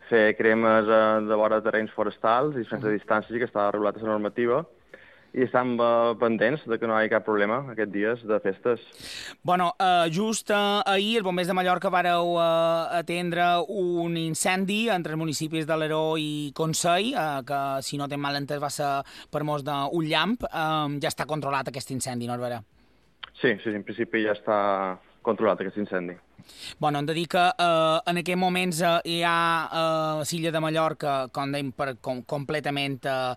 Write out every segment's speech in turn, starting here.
fer cremes de vora terrenys forestals i sense distància, que està regulat a la normativa, i estem pendents de que no hi hagi cap problema aquests dies de festes. Bueno, just ahir els bombers de Mallorca vareu atendre un incendi entre els municipis d'Alaró i Consell, que, si no t'he mal entès, va ser per mos d'un llamp. Ja està controlat aquest incendi, no, Albert? Sí, en principi ja està controlat aquest incendi. Bueno, hem de dir que en aquests moments hi ha l'illa de Mallorca, com dèiem, completament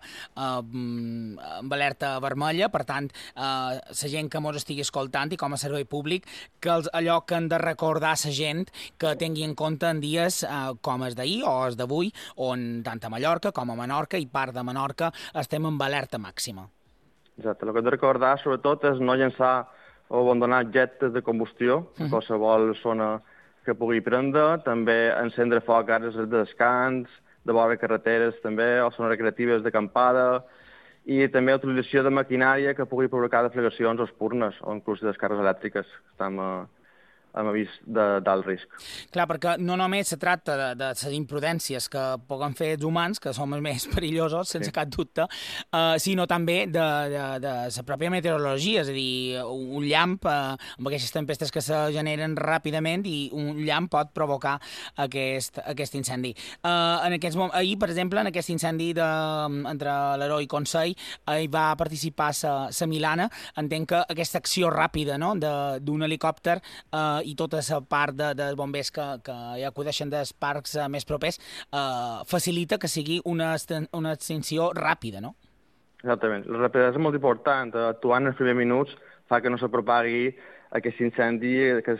amb alerta vermella. Per tant, la gent que ens estigui escoltant i com a servei públic, que allò que han de recordar la gent que tingui en compte en dies com els d'ahir o els d'avui, on tant a Mallorca com a Menorca i part de Menorca estem amb alerta màxima. Exacte, el que hem de recordar sobretot és no llançar o abandonar objectes de combustió a qualsevol zona que pugui prendre, també encendre foc a àrees de descans, de vora carreteres també, o zones recreatives d'acampada, i també utilització de maquinària que pugui provocar deflagracions o espurnes, o inclús descàrregues elèctriques, que estan amb avís d'alt risc. Clar, perquè no només se tracta de les imprudències que poden fer els humans, que som els més perillosos, sense cap dubte, sinó també de la pròpia meteorologia, és a dir, un llamp, amb aquestes tempestes que se generen ràpidament, i un llamp pot provocar aquest incendi. Ahir, per exemple, en aquest incendi entre l'Alaró i Consell, hi va participar la Milana. Entenc que aquesta acció ràpida, no?, d'un helicòpter i tota la part dels bombers que hi acudeixen dels parcs més propers facilita que sigui una extinció ràpida, no? Exactament. La rapidesa és molt important. Actuar en els primers minuts fa que no se propagui aquest incendi, que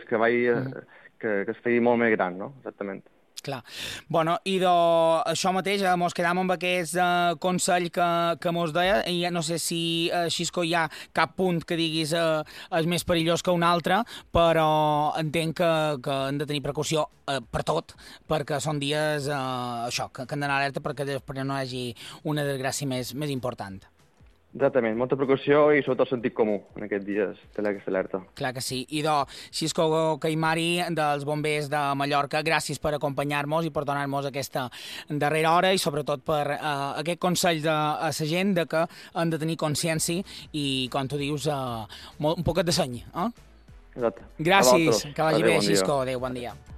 es faci molt més gran, no? Exactament. Clar. Bueno, i això mateix, mos quedam amb aquest consell que mos deia, i no sé si, Xisco, hi ha cap punt que diguis és més perillós que un altre, però entenc que hem de tenir precaució per tot, perquè són dies que han d'anar alerta perquè després no hi hagi una desgràcia més important. Exactament, molta precaució i sobretot sentit comú en aquests dies de aquesta alerta. Clar que sí. I Xisco Caimari, dels bombers de Mallorca, gràcies per acompanyar-nos i per donar-nos aquesta darrera hora i sobretot per aquest consell a la gent de que han de tenir consciència i, com tu dius, un poquet de seny. Exacte. Gràcies, que vagi bé, Xisco. Adéu, bon dia.